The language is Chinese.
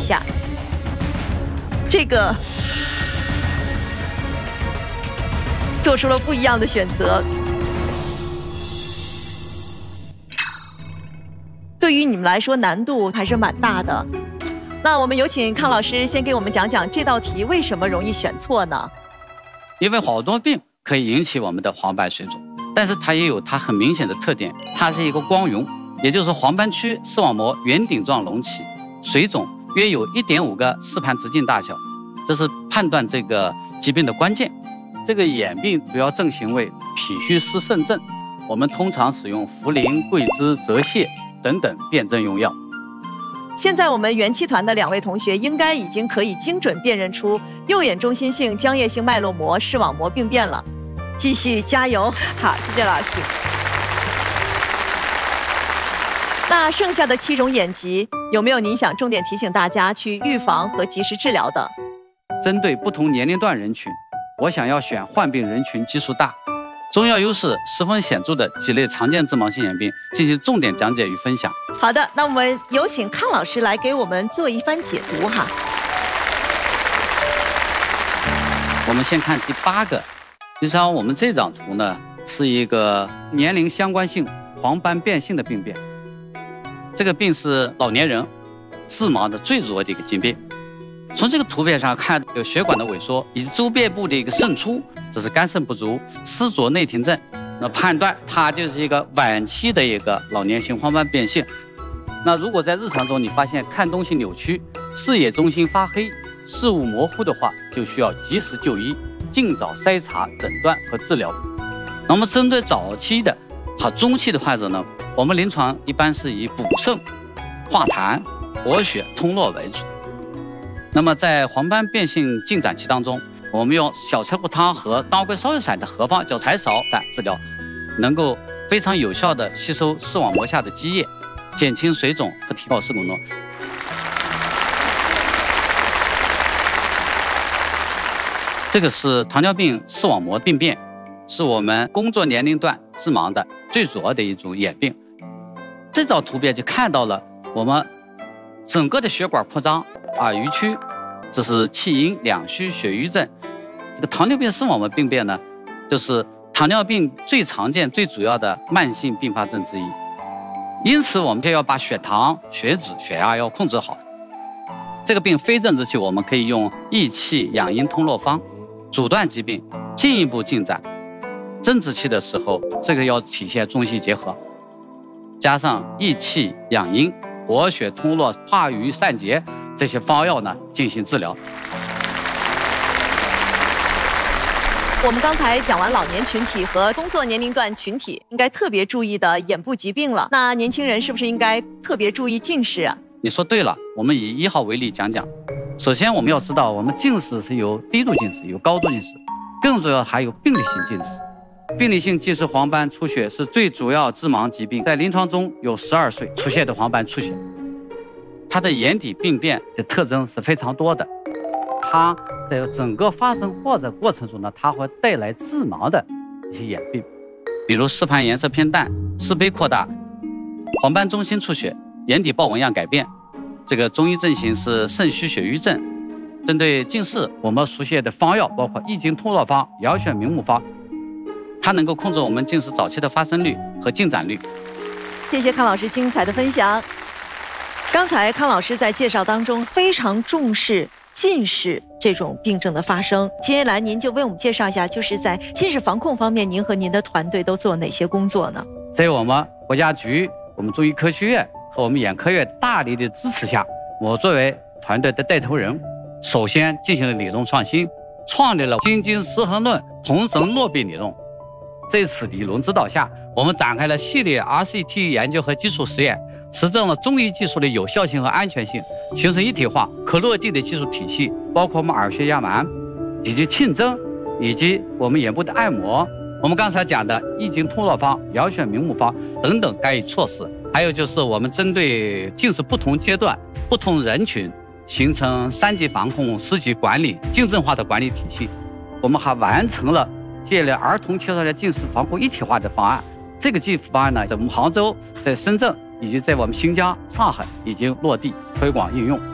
下。这个做出了不一样的选择。对于你们来说难度还是蛮大的。那我们有请康老师先给我们讲讲这道题为什么容易选错呢？ 因为好多病可以引起我们的黄斑水肿，但是它也有它很明显的特点，它是一个光晕，也就是黄斑区视网膜圆顶状隆起，水肿约有 1.5 个视盘直径大小，这是判断这个疾病的关键。这个眼病主要症型为脾虚湿肾症，我们通常使用茯苓、桂枝、泽泻等等辨证用药。 现在我们元气团的2位同学应该已经可以精准辨认出右眼中心性浆液性脉络膜视网膜病变了，继续加油！ 好，谢谢老师。 那剩下的7种眼疾，有没有您想重点提醒大家去预防和及时治疗的？ 针对不同年龄段人群，我想要选患病人群基数大、中药优势十分显著的几类常见致盲性眼病进行重点讲解与分享。 好的，那我们有请康老师来给我们做一番解读哈。 我们先看第8个，实际上我们这张图呢是一个年龄相关性黄斑变性的病变。这个病是老年人致盲的最主要的一个疾病。从这个图片上看，有血管的萎缩以及周边部的一个渗出，这是肝肾不足、湿浊内停症。那判断它就是一个晚期的一个老年性黄斑变性。那如果在日常中你发现看东西扭曲、视野中心发黑、视物模糊的话，就需要及时就医，尽早筛查、诊断和治疗。那么针对早期的和中期的患者呢，我们临床一般是以补肾、化痰、活血、通络为主。那么在黄斑变性进展期当中，我们用小柴胡汤和当归烧油散的合方叫柴芍的治疗，能够非常有效地吸收视网膜下的积液，减轻水肿和提高视功能。这个是糖尿病视网膜病变，是我们工作年龄段致盲的最主要的一种眼病。这张图片就看到了我们整个的血管扩张、耳盂区，这是气阴两虚血瘀症。这个糖尿病视网膜病变呢，就是糖尿病最常见、最主要的慢性并发症之一。因此，我们就要把血糖、血脂、血压要控制好。这个病非正治期，我们可以用益气养阴通络方阻断疾病，进一步进展。正治期的时候，这个要体现中西结合，加上益气养阴、活血通络、化瘀散结这些方药呢进行治疗。 我们刚才讲完老年群体和工作年龄段群体应该特别注意的眼部疾病了，那年轻人是不是应该特别注意近视啊？ 你说对了，我们以1号为例讲讲。首先我们要知道，我们近视是有低度近视，有高度近视，更主要还有病理性近视。病理性近视黄斑出血是最主要致盲疾病，在临床中有12岁出现的黄斑出血，它的眼底病变的特征是非常多的。它在整个发生或者过程中呢，它会带来致盲的一些眼病，比如视盘颜色偏淡、视杯扩大、黄斑中心出血、眼底豹纹样改变。这个中医症型是肾虚血瘀症。针对近视，我们熟悉的方药包括益精通络方、阳泉明目方，它能够控制我们近视早期的发生率和进展率。 谢谢康老师精彩的分享。刚才康老师在介绍当中非常重视近视这种病症的发生，接下来您就为我们介绍一下，就是在近视防控方面，您和您的团队都做哪些工作呢？ 在我们国家局、我们中医科学院和我们眼科院大力的支持下，我作为团队的带头人，首先进行了理论创新，创立了精经失衡论同神络病理论。在此理论指导下，我们展开了系列 RCT 研究和基础实验，实证了中医技术的有效性和安全性，形成一体化可落地的技术体系，包括我们耳穴压盲以及沁针，以及我们眼部的按摩，我们刚才讲的益精通络方、阳泉明目方等等干预措施。还有就是我们针对近视不同阶段、不同人群，形成3级防控、4级管理、竞争化的管理体系。我们还完成了建立儿童青少年近视防控一体化的方案。这个技术方案呢，在我们杭州、在深圳以及在我们新疆、上海已经落地推广应用。